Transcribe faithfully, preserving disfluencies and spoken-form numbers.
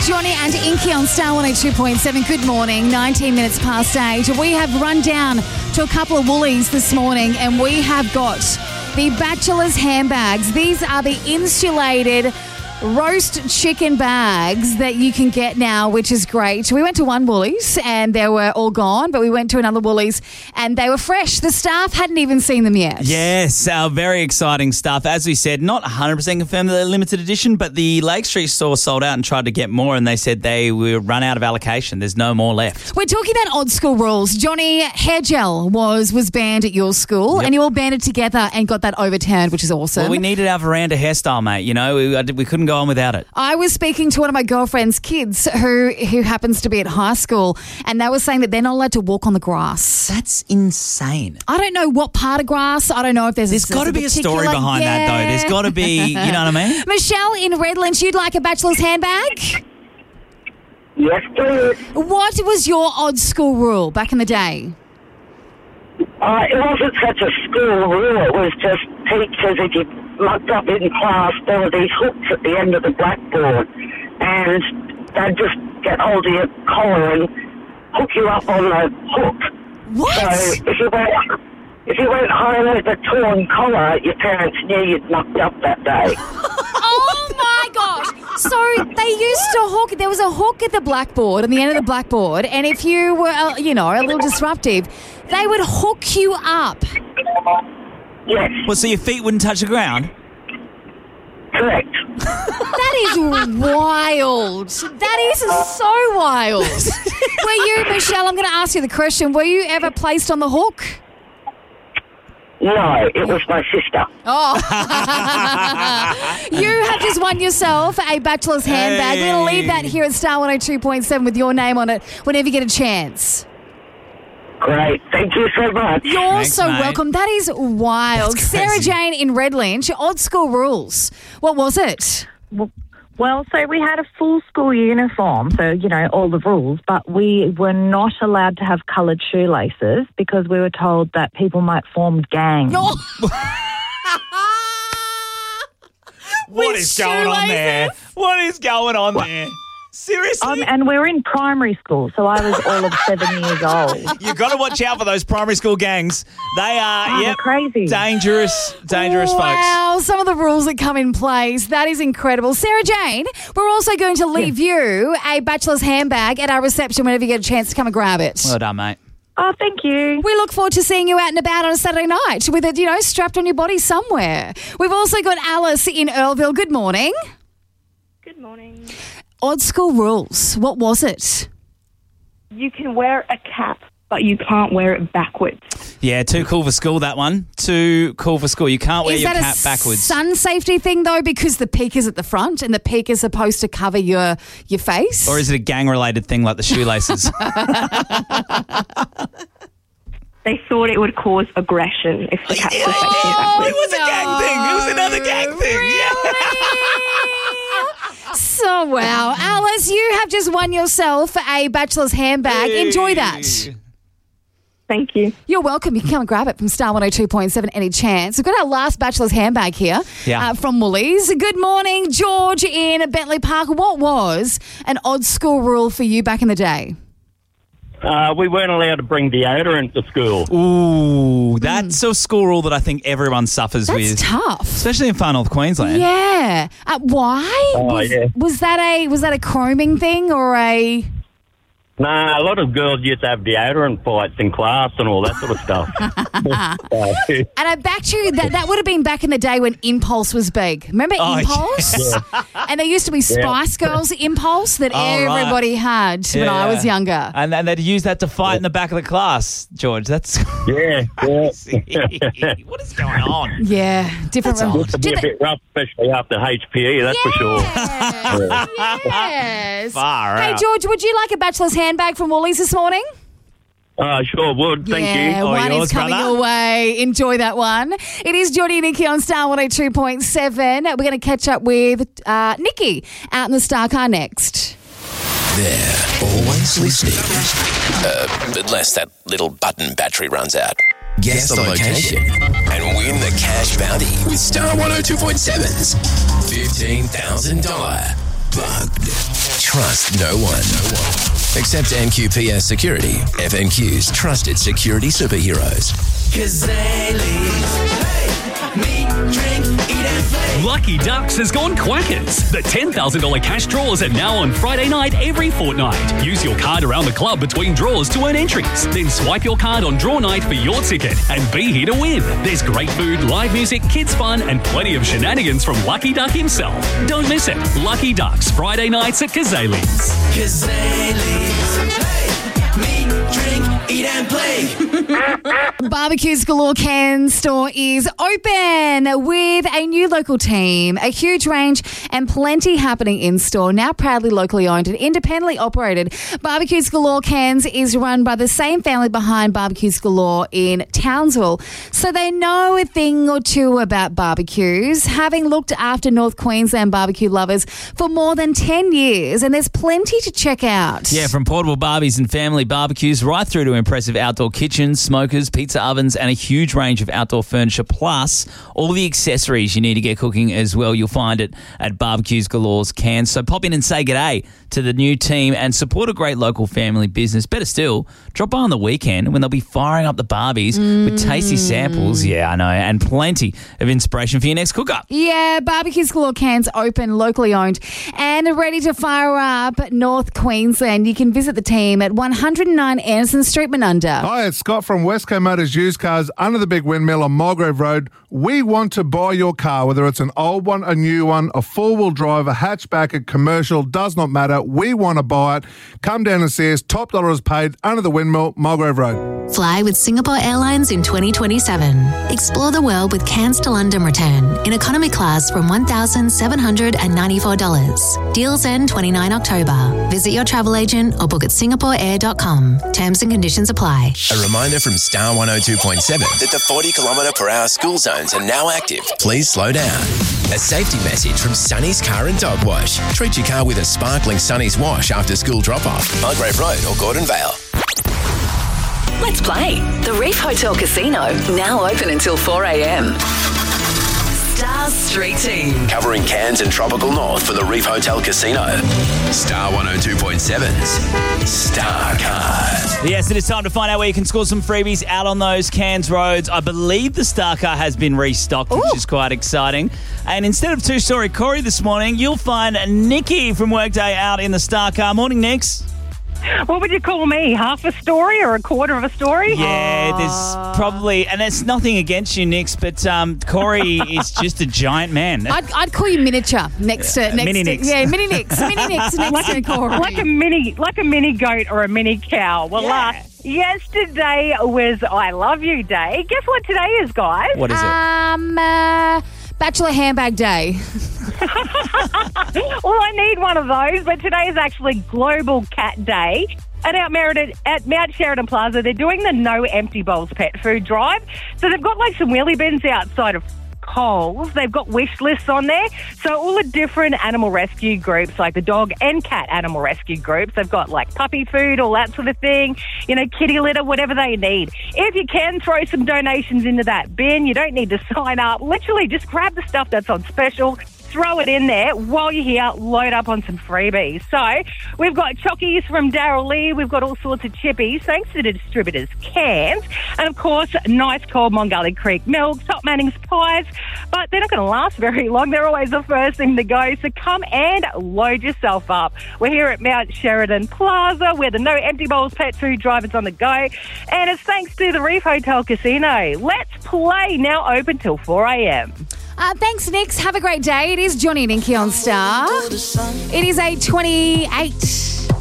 Johnny and Inky on Star one oh two point seven. Good morning, nineteen minutes past eight. We have run down to a couple of Woolies this morning and we have got the Bachelor's handbags. These are the insulated roast chicken bags that you can get now, which is great. We went to one Woolies and they were all gone, but we went to another Woolies and they were fresh. The staff hadn't even seen them yet. Yes, uh, very exciting stuff. As we said, not one hundred percent confirmed that they're limited edition, but the Lake Street store sold out and tried to get more and they said they were run out of allocation. There's no more left. We're talking about odd school rules. Johnny, hair gel was, was banned at your school yep. and you all banded together and got that overturned, which is awesome. Well, we needed our veranda hairstyle, mate. You know, we, we couldn't go on without it. I was speaking to one of my girlfriend's kids who who happens to be at high school and they were saying that they're not allowed to walk on the grass. That's insane. I don't know what part of grass. I don't know if there's There's got to be a story behind yeah. that, though. There's got to be, you know what I mean? Michelle in Redlands, you'd like a bachelor's handbag? Yes, please. What was your odd school rule back in the day? Uh, it wasn't such a school rule. It was just teachers, if you mucked up in class, there were these hooks at the end of the blackboard, and they'd just get hold of your collar and hook you up on the hook. What? So if you went, if you went home with a torn collar, your parents knew you'd mucked up that day. Oh my gosh! So they used to hook. There was a hook at the blackboard, on the end of the blackboard, and if you were, uh, you know, a little disruptive, they would hook you up. Yes. Well, so your feet wouldn't touch the ground? Correct. That is wild. That is so wild. Were you, Michelle, I'm going to ask you the question, were you ever placed on the hook? No, it was my sister. Oh. You have just won yourself a bachelor's handbag. Hey. We're going to leave that here at Star one oh two point seven with your name on it whenever you get a chance. Great. Thank you so much. You're Thanks, so mate. welcome. That is wild. That's Sarah crazy. Jane in Redlands, odd school rules. What was it? Well, so we had a full school uniform, so, you know, all the rules, but we were not allowed to have coloured shoelaces because we were told that people might form gangs. No. What With is going on there? shoelaces? What is going on there? Seriously? Um, and we were in primary school, so I was all of seven years old. You've got to watch out for those primary school gangs. They are, Oh, they're yep, crazy. dangerous, dangerous folks. Wow, some of the rules that come in place. That is incredible. Sarah Jane, we're also going to leave you a bachelor's handbag at our reception whenever you get a chance to come and grab it. Well done, mate. Oh, thank you. We look forward to seeing you out and about on a Saturday night with it, you know, strapped on your body somewhere. We've also got Alice in Earlville. Good morning. Good morning. Odd school rules. What was it? You can wear a cap, but you can't wear it backwards. Yeah, too cool for school, that one. Too cool for school. You can't wear Is your that cap a backwards. sun safety thing, though, because the peak is at the front and the peak is supposed to cover your, your face? Or is it a gang-related thing like the shoelaces? They thought it would cause aggression if the caps were facing Oh, backwards. it was a gang thing. It was another gang thing. Really? So, wow. Alice, you have just won yourself a bachelor's handbag. Yeah. Enjoy that. Thank you. You're welcome. You can come and grab it from Star one oh two point seven any chance. We've got our last bachelor's handbag here Yeah. uh, from Woolies. Good morning, George in Bentley Park. What was an odd school rule for you back in the day? Uh, we weren't allowed to bring deodorant to school. Ooh, that's a school rule that I think everyone suffers That's with. tough. Especially in far north Queensland. Yeah. Uh, why? Oh, was, yeah. was that a was that a combing thing or a? Nah, a lot of girls used to have deodorant fights in class and all that sort of stuff. Uh, And I back you that that would have been back in the day when Impulse was big. Remember Oh, Impulse? And there used to be Spice Girls Impulse that Oh, right. everybody had when I was Yeah. younger. And then they'd use that to fight in the back of the class, George. That's yeah, yeah. what is going on? Yeah, different. That's rem- odd. Used to be a bit rough, especially after H P E, that's for sure. Yes. Yes. Far Hey, out. George, would you like a bachelor's handbag from Woolies this morning? Uh, sure would, thank yeah, you. Oh, one yours, is coming brother? your way. Enjoy that one. It is Johnny and Nikki on Star one oh two point seven. We're going to catch up with uh, Nikki out in the Star Car next. They're always listening. Uh, unless that little button battery runs out. Guess the location and win the cash bounty with Star one oh two point seven's fifteen thousand dollars Bugged trust no one. No one. Except N Q P S Security, F N Q's trusted security superheroes. Cazale's. Hey, meet, drink, eat and play. Lucky Ducks has gone quackers. The ten thousand dollars cash draws are now on Friday night every fortnight. Use your card around the club between draws to earn entries. Then swipe your card on draw night for your ticket and be here to win. There's great food, live music, kids fun and plenty of shenanigans from Lucky Duck himself. Don't miss it. Lucky Ducks, Friday nights at Cazale's. Cazale's. Hey, meet, drink, eat and play. Barbecues Galore Cairns store is open with a new local team, a huge range and plenty happening in store. Now proudly locally owned and independently operated, Barbecues Galore Cairns is run by the same family behind Barbecues Galore in Townsville. So they know a thing or two about barbecues, having looked after North Queensland barbecue lovers for more than ten years, and there's plenty to check out. Yeah, from portable barbies and family barbecues right through to impressive outdoor kitchens, smokers, pizza ovens and a huge range of outdoor furniture, plus all the accessories you need to get cooking as well. You'll find it at Barbecues Galore's Cairns. So pop in and say g'day to the new team and support a great local family business. Better still, drop by on the weekend when they'll be firing up the barbies mm. with tasty samples, yeah, I know, and plenty of inspiration for your next cook-up. Yeah, Barbecues Galore Cairns open, locally owned and ready to fire up North Queensland. You can visit the team at one oh nine Anderson Street, Menunda. Hi, it's Scott from Westco Motors Used Cars under the Big Windmill on Mulgrave Road. We want to buy your car, whether it's an old one, a new one, a four-wheel drive, a hatchback, a commercial, does not matter. We want to buy it. Come down and see us. Top dollar is paid under the Windmill, Mulgrave Road. Fly with Singapore Airlines in twenty twenty-seven. Explore the world with Cairns to London return in economy class from one thousand seven hundred ninety-four dollars. Deals end the twenty-ninth of October. Visit your travel agent or book at singapore air dot com. Terms and conditions apply. A reminder from Star one oh two point seven that the forty kilometre per hour school zones are now active. Please slow down. A safety message from Sunny's Car and Dog Wash. Treat your car with a sparkling Sunny's wash after school drop-off. Mulgrave Road or Gordon Vale. Let's play. The Reef Hotel Casino, now open until four a.m. Stars Street Team. Covering Cairns and Tropical North for the Reef Hotel Casino. Star one oh two point seven's Star Card. Yes, it is time to find out where you can score some freebies out on those Cairns roads. I believe the Star Car has been restocked, Ooh. which is quite exciting. And instead of two-story Corey this morning, you'll find Nikki from Workday out in the Star Car. Morning, Nix. What would you call me? Half a story or a quarter of a story? Yeah, there's probably, and it's nothing against you, Nix, but um, Corey is just a giant man. I'd, I'd call you miniature next to next mini to, Nix. Yeah, mini Nix, mini Nix next like to a, Corey. Like a mini, like a mini goat or a mini cow. Well, Yeah. last yesterday was I Love You Day. Guess what today is, guys? What is it? Um, uh, Bachelor Handbag Day. Well, I need one of those, but today is actually Global Cat Day. At, our Meriden, at Mount Sheridan Plaza, they're doing the No Empty Bowls pet food drive. So they've got like some wheelie bins outside of Coles. They've got wish lists on there. So all the different animal rescue groups, like the dog and cat animal rescue groups, they've got like puppy food, all that sort of thing, you know, kitty litter, whatever they need. If you can throw some donations into that bin, you don't need to sign up. Literally just grab the stuff that's on special, throw it in there while you're here, load up on some freebies. So we've got chockies from Daryl Lee. We've got all sorts of chippies, thanks to the distributors, Cairns. And, of course, nice cold Mongully Creek milk, Top Manning's pies. But they're not going to last very long. They're always the first thing to go. So come and load yourself up. We're here at Mount Sheridan Plaza, where the No Empty Bowls pet food drive is on the go. And it's thanks to the Reef Hotel Casino. Let's play, now open till four a.m. Uh, thanks, Nix. Have a great day. It is Johnny and Inky on Star. It is eight twenty-eight.